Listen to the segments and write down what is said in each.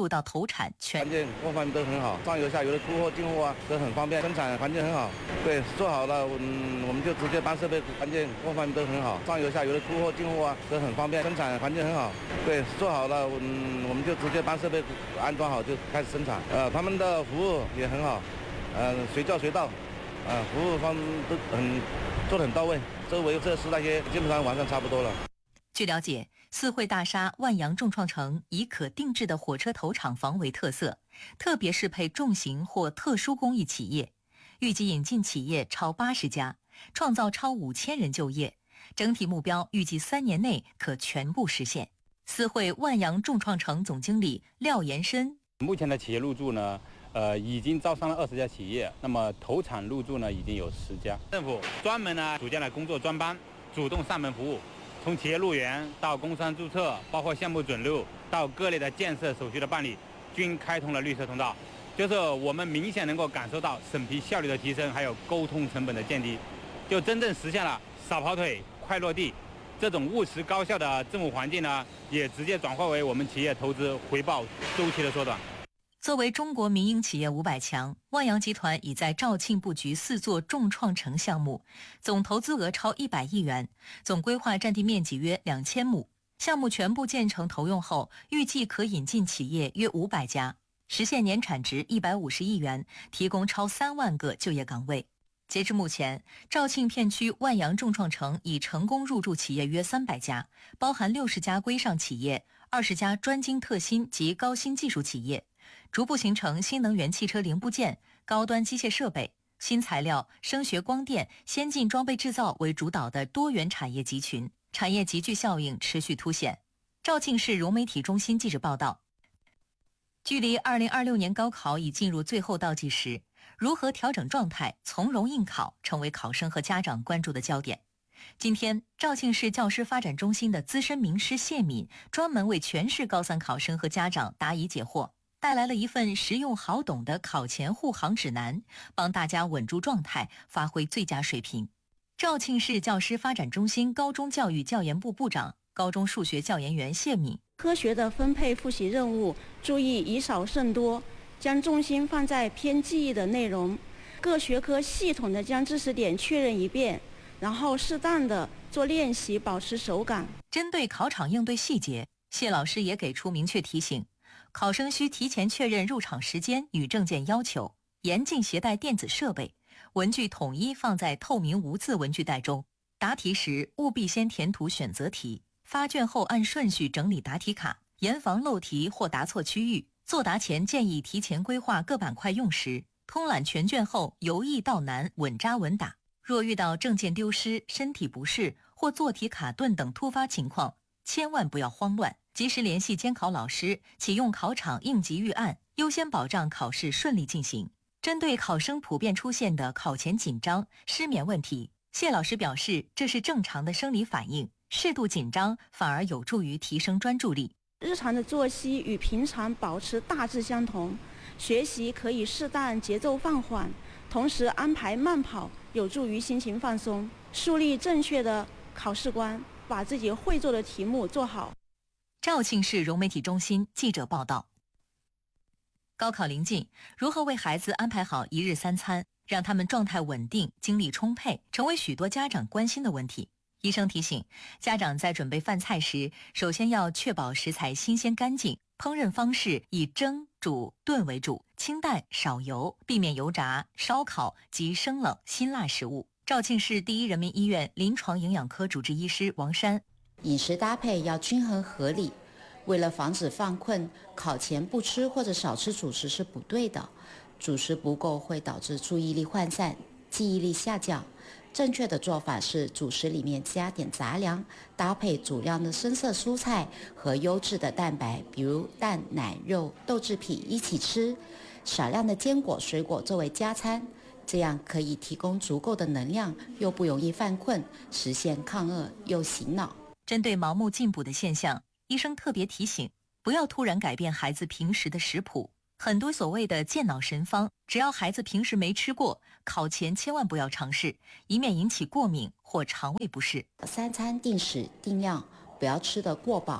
入到投产全。 环境各方面都很好，上游下游的出货进货都很方便，生产环境很好。对，做好了，我们就直接搬设备，环境各方面都很好，上游下游的出货进货都很方便，生产环境很好。对，做好了，我们就直接搬设备安装好就开始生产。他们的服务也很好，随叫随到，服务方都做得很到位，周围设施那些基本上完善差不多了。 据了解，四惠大厦万阳众创城以可定制的火车头厂房为特色，特别适配重型或特殊工艺企业，预计引进企业超80家，创造超5000人就业，整体目标预计3年内可全部实现。四惠万阳众创城总经理廖延伸， 目前的企业入驻呢，已经招商了20家企业，那么投产入驻呢已经有10家。政府专门呢组建了工作专班，主动上门服务。从企业入园到工商注册，包括项目准入到各类的建设手续的办理，均开通了绿色通道。就是我们明显能够感受到审批效率的提升，还有沟通成本的降低，就真正实现了少跑腿、快落地。这种务实高效的政务环境呢，也直接转化为我们企业投资回报周期的缩短。 作为中国民营企业500强，万阳集团已在肇庆布局4座众创城项目，总投资额超100亿元，总规划占地面积约2000亩。项目全部建成投用后，预计可引进企业约500家，实现年产值150亿元，提供超3万个就业岗位。截至目前，肇庆片区万阳众创城已成功入驻企业约300家，包含60家规上企业、20家专精特新及高新技术企业，逐步形成新能源汽车零部件、高端机械设备、新材料、声学光电、先进装备制造为主导的多元产业集群，产业集聚效应持续凸显。肇庆市融媒体中心记者报道，距离2026年高考已进入最后倒计时，如何调整状态，从容应考，成为考生和家长关注的焦点。今天，肇庆市教师发展中心的资深名师谢敏专门为全市高3考生和家长答疑解惑，带来了一份实用好懂的考前护航指南，帮大家稳住状态，发挥最佳水平。肇庆市教师发展中心高中教育教研部部长、高中数学教研员谢敏， 科学的分配复习任务，注意以少胜多，将重心放在偏记忆的内容，各学科系统的将知识点确认一遍，然后适当的做练习，保持手感。 针对考场应对细节，谢老师也给出明确提醒，考生需提前确认入场时间与证件要求，严禁携带电子设备，文具统一放在透明无字文具袋中。答题时务必先填涂选择题，发卷后按顺序整理答题卡，严防漏题或答错区域。作答前建议提前规划各板块用时，通览全卷后由易到难，稳扎稳打。若遇到证件丢失、身体不适或做题卡顿等突发情况，千万不要慌乱，及时联系监考老师，启用考场应急预案，优先保障考试顺利进行。针对考生普遍出现的考前紧张、失眠问题，谢老师表示，这是正常的生理反应，适度紧张反而有助于提升专注力。 日常的作息与平常保持大致相同，学习可以适当节奏放缓，同时安排慢跑，有助于心情放松，树立正确的考试观，把自己会做的题目做好。 肇庆市融媒体中心记者报道。高考临近，如何为孩子安排好一日3餐，让他们状态稳定、精力充沛，成为许多家长关心的问题。医生提醒，家长在准备饭菜时，首先要确保食材新鲜干净，烹饪方式以蒸、煮、炖为主，清淡少油，避免油炸、烧烤及生冷、辛辣食物。肇庆市第一人民医院临床营养科主治医师王珊， 饮食搭配要均衡合理，为了防止犯困，考前不吃或者少吃主食是不对的，主食不够会导致注意力涣散、记忆力下降。正确的做法是主食里面加点杂粮，搭配足量的深色蔬菜和优质的蛋白，比如蛋、奶、肉、豆制品一起吃，少量的坚果、水果作为加餐，这样可以提供足够的能量，又不容易犯困，实现抗饿又醒脑。 针对盲目进补的现象，医生特别提醒，不要突然改变孩子平时的食谱。很多所谓的健脑神方，只要孩子平时没吃过，考前千万不要尝试，以免引起过敏或肠胃不适。 3餐定时定量，不要吃得过饱，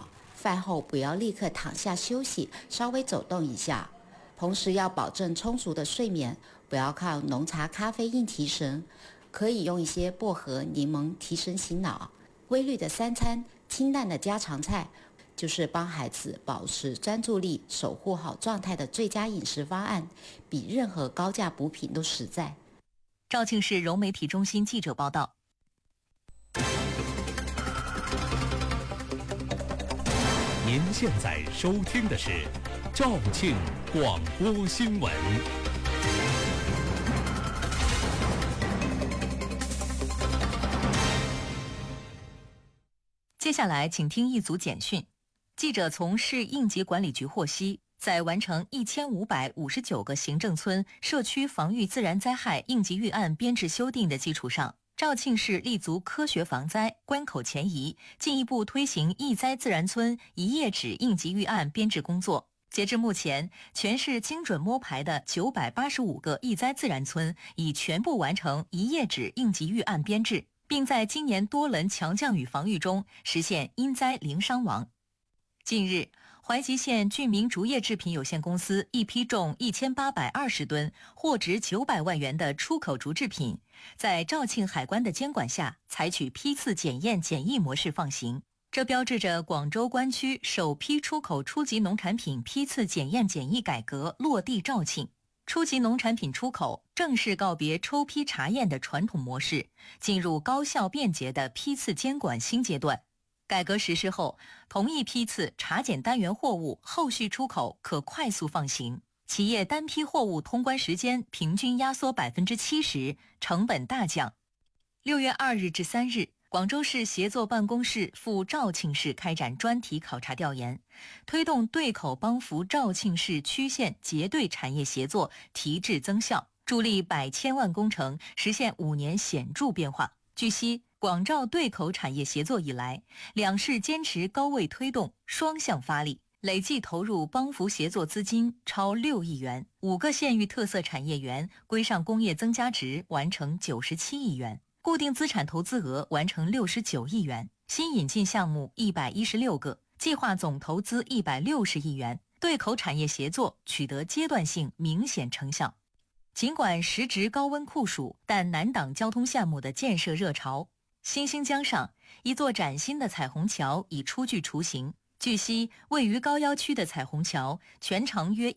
饭后不要立刻躺下休息，稍微走动一下。同时要保证充足的睡眠，不要靠浓茶咖啡因提神，可以用一些薄荷、柠檬提神醒脑。规律的3餐，清淡的家常菜，就是帮孩子保持专注力、守护好状态的最佳饮食方案，比任何高价补品都实在。 肇庆市融媒体中心记者报道。 您现在收听的是肇庆广播新闻。 接下来请听一组简讯。记者从市应急管理局获悉，在完成1559个行政村社区防御自然灾害应急预案编制修订的基础上，肇庆市立足科学防灾、关口前移，进一步推行易灾自然村一页纸应急预案编制工作。截至目前，全市精准摸排的985个易灾自然村已全部完成一页纸应急预案编制，并在今年多轮强降雨防御中实现因灾零伤亡。近日，怀集县俊明竹业制品有限公司一批重1820吨、货值900万元的出口竹制品，在肇庆海关的监管下，采取批次检验检疫模式放行。这标志着广州关区首批出口初级农产品批次检验检疫改革落地肇庆。初级农产品出口正式告别抽批查验的传统模式，进入高效便捷的批次监管新阶段。改革实施后，同一批次查检单元货物后续出口可快速放行，企业单批货物通关时间平均压缩70%，成本大降。6月2日至3日，广州市协作办公室赴肇庆市开展专题考察调研，推动对口帮扶肇庆市区县结对产业协作提质增效，助力100千万工程实现5年显著变化。据悉，广肇对口产业协作以来，两市坚持高位推动，双向发力，累计投入帮扶协作资金超6亿元，5个县域特色产业园规上工业增加值完成97亿元，固定资产投资额完成69亿元，新引进项目116个，计划总投资160亿元，对口产业协作取得阶段性明显成效。尽管时值高温酷暑，但难挡交通项目的建设热潮。新兴江上，一座崭新的彩虹桥已初具雏形。据悉，位于高要区的彩虹桥全长约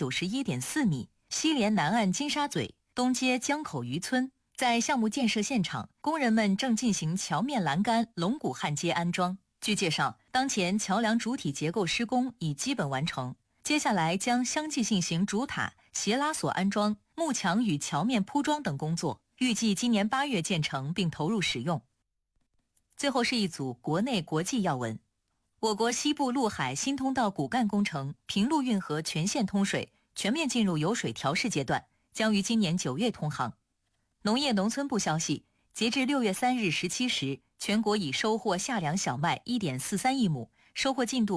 191.4米，西连南岸金沙嘴，东接江口渔村。在项目建设现场，工人们正进行桥面栏杆龙骨焊接安装。据介绍，当前桥梁主体结构施工已基本完成，接下来将相继进行主塔、斜拉索安装、幕墙与桥面铺装等工作，预计今年8月建成并投入使用。最后是一组国内国际要闻。我国西部陆海新通道骨干工程平陆运河全线通水，全面进入有水调试阶段，将于今年9月通航。农业农村部消息，截至6月3日17时，全国已收获夏粮小麦1.43亿亩，收获进度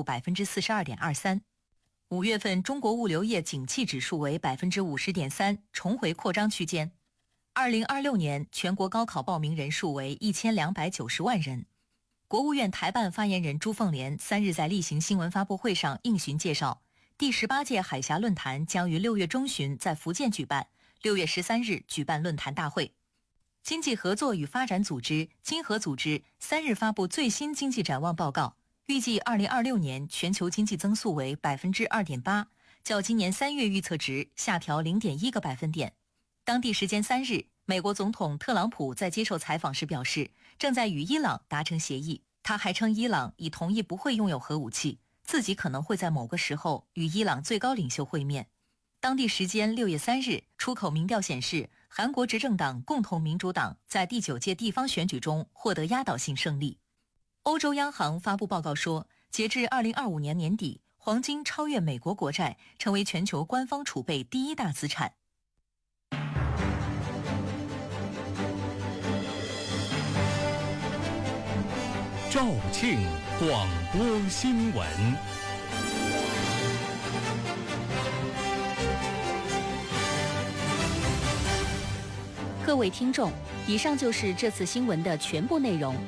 42.23%。5月份中国物流业景气指数为50.3%，重回扩张区间。2026年全国高考报名人数为1290万人。国务院台办发言人朱凤莲3日在例行新闻发布会上应询介绍，第18届海峡论坛将于6月中旬在福建举办，6月13日举办论坛大会。经济合作与发展组织经合组织3日发布最新经济展望报告，预计2026年全球经济增速为2.8%，较今年3月预测值下调0.1个百分点。当地时间3日，美国总统特朗普在接受采访时表示，正在与伊朗达成协议。他还称伊朗已同意不会拥有核武器，自己可能会在某个时候与伊朗最高领袖会面。当地时间6月3日，出口民调显示，韩国执政党共同民主党在第9届地方选举中获得压倒性胜利。欧洲央行发布报告说，截至2025年年底，黄金超越美国国债，成为全球官方储备第1大资产。 肇庆广播新闻。 各位听众，以上就是这次新闻的全部内容。